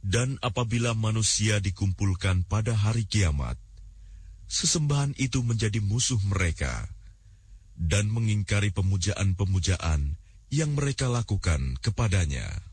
Dan apabila manusia dikumpulkan pada hari kiamat, sesembahan itu menjadi musuh mereka dan mengingkari pemujaan-pemujaan yang mereka lakukan kepadanya.